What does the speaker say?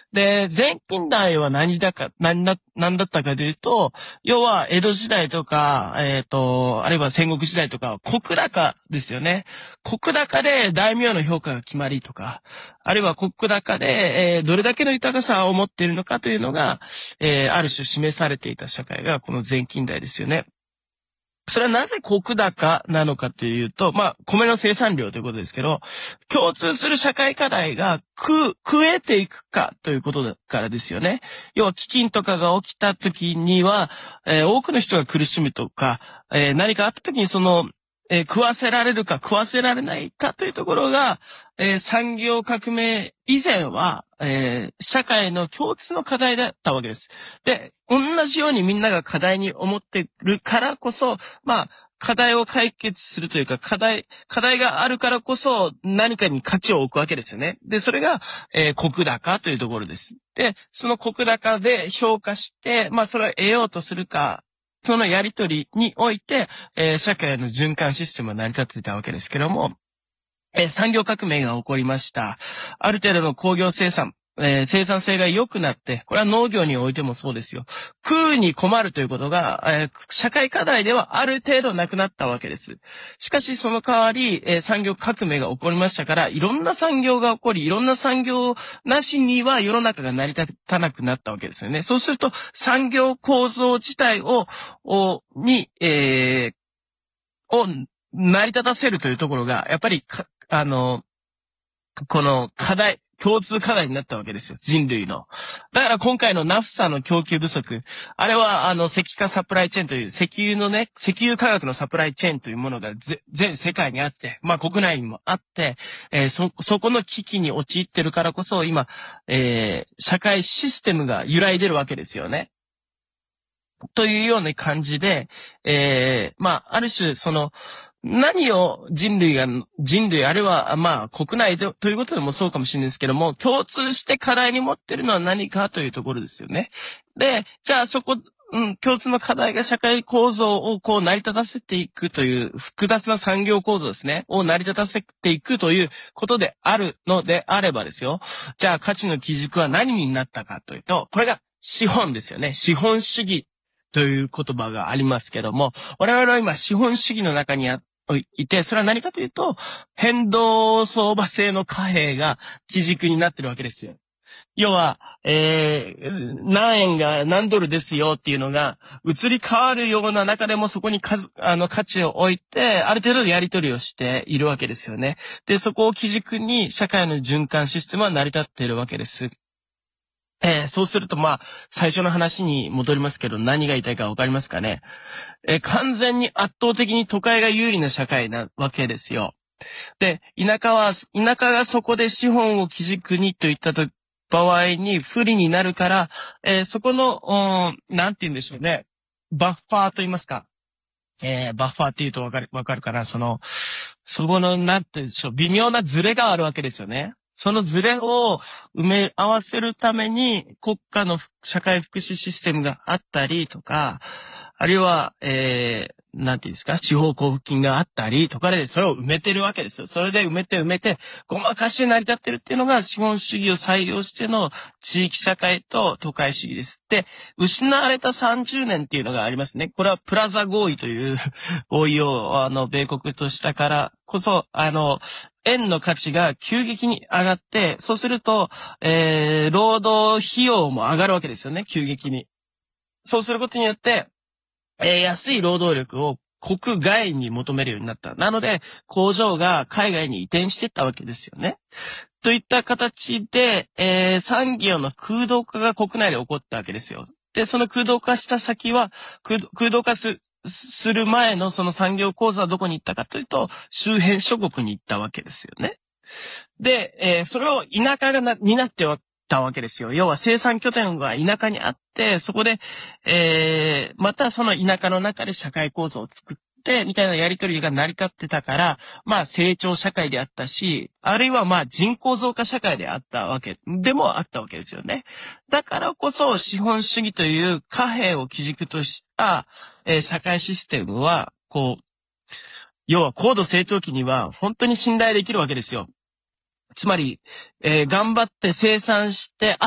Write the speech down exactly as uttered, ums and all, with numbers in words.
で、前近代は何だか、何だ、何だったかというと、要は江戸時代とか、えっと、あるいは戦国時代とか、石高ですよね。石高で大名の評価が決まりとか、あるいは石高で、えーどれだけの豊かさを持っているのかというのが、えーある種示されていた社会がこの前近代ですよね。それはなぜ石高なのかというと、まあ、米の生産量ということですけど、共通する社会課題が食う、食えていくかということだからですよね。要は飢饉とかが起きた時には、えー多くの人が苦しむとか、えー何かあった時にその、えー食わせられるか食わせられないかというところが、えー産業革命以前は、えー社会の共通の課題だったわけです。で、同じようにみんなが課題に思ってるからこそ、まあ、課題を解決するというか、課題、課題があるからこそ何かに価値を置くわけですよね。で、それが、えー、石高というところです。で、その石高で評価して、まあ、それを得ようとするか、そのやりとりにおいて、えー社会の循環システムは成り立っていたわけですけども、えー産業革命が起こりました。ある程度の工業生産、えー生産性が良くなって、これは農業においてもそうですよ。食うに困るということが、えー社会課題ではある程度なくなったわけです。しかしその代わり、えー産業革命が起こりましたから、いろんな産業が起こり、いろんな産業なしには世の中が成り立たなくなったわけですよね。そうすると、産業構造自体を、をに、えーを成り立たせるというところが、やっぱりか、あの、この課題、共通課題になったわけですよ。人類の。だから今回のナフサの供給不足。あれは、あの、石化サプライチェーンという、石油のね、石油化学のサプライチェーンというものがぜ全世界にあって、まあ国内にもあって、えーそ、そこの危機に陥ってるからこそ、今、えー社会システムが揺らいでるわけですよね。というような感じで、えー、まあ、ある種、その、何を人類が、人類、あるいは、まあ、国内で、ということでもそうかもしれないですけども、共通して課題に持っているのは何かというところですよね。で、じゃあそこ、うん、共通の課題が社会構造をこう成り立たせていくという複雑な産業構造ですね、を成り立たせていくということであるのであればですよ。じゃあ価値の基軸は何になったかというと、これが資本ですよね。資本主義という言葉がありますけども、我々は今資本主義の中にあいて、それは何かというと、変動相場制の貨幣が基軸になってるわけですよ。要は、えー、何円が何ドルですよっていうのが移り変わるような中でもそこに数、あの価値を置いて、ある程度やり取りをしているわけですよね。で、そこを基軸に社会の循環システムは成り立っているわけです。えーそうすると、まあ、最初の話に戻りますけど、何が言いたいかわかりますかね。えー完全に圧倒的に都会が有利な社会なわけですよ。で、田舎は、田舎がそこで資本を基軸にといったと場合に不利になるから、えーそこの、うんなんて言うんでしょうね。バッファーと言いますか。えーバッファーって言うとわかる、わかるかな。その、そこの、なんて言うんでしょう、微妙なズレがあるわけですよね。そのズレを埋め合わせるために国家の社会福祉システムがあったりとか、あるいは、えー、なんていうんですか、地方交付金があったりとかで、それを埋めてるわけですよ。それで埋めて埋めて、ごまかして成り立ってるっていうのが資本主義を採用しての地域社会と都会主義です。で、失われたさんじゅうねんっていうのがありますね。これはプラザ合意という合意を、あの、米国としたからこそ、あの、円の価値が急激に上がって、そうすると、えー、労働費用も上がるわけですよね、急激に。そうすることによって、えー安い労働力を国外に求めるようになった。なので、工場が海外に移転していったわけですよね。といった形で、えー産業の空洞化が国内で起こったわけですよ。で、その空洞化した先は、空空洞化すする前のその産業構造はどこに行ったかというと、周辺諸国に行ったわけですよね。で、えーそれを田舎がな担ってたわけですよ。要は生産拠点が田舎にあって、そこで、えーまたその田舎の中で社会構造を作って、みたいなやりとりが成り立ってたから、まあ成長社会であったし、あるいはまあ人口増加社会であったわけ、でもあったわけですよね。だからこそ資本主義という貨幣を基軸とした、えー社会システムは、こう、要は高度成長期には本当に信頼できるわけですよ。つまり、えー頑張って生産して、